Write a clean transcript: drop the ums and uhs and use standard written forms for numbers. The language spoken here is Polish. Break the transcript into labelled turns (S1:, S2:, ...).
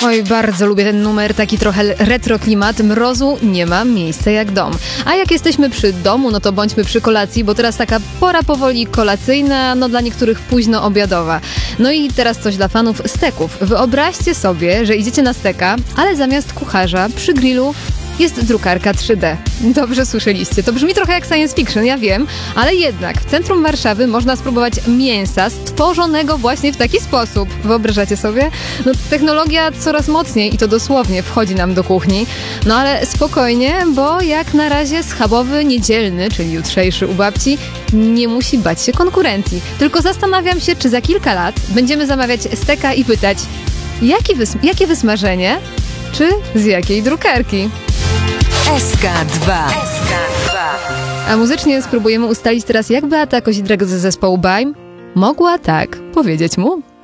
S1: Oj, bardzo lubię ten numer, taki trochę retro klimat. Mrozu nie ma, miejsca jak dom. A jak jesteśmy przy domu, no to bądźmy przy kolacji, bo teraz taka pora powoli kolacyjna, no dla niektórych późno obiadowa. No i teraz coś dla fanów steków. Wyobraźcie sobie, że idziecie na steka, ale zamiast kucharza przy grillu jest drukarka 3D. Dobrze słyszeliście. To brzmi trochę jak science fiction, ja wiem, ale jednak w centrum Warszawy można spróbować mięsa stworzonego właśnie w taki sposób. Wyobrażacie sobie? No, technologia coraz mocniej i to dosłownie wchodzi nam do kuchni. No ale spokojnie, bo jak na razie schabowy niedzielny, czyli jutrzejszy u babci, nie musi bać się konkurencji. Tylko zastanawiam się, czy za kilka lat będziemy zamawiać steka i pytać, jakie wysmażenie, czy z jakiej drukarki?
S2: SK2.
S1: A muzycznie spróbujemy ustalić teraz, jak Beata Kozidrak z zespołu Baim mogła tak powiedzieć mu.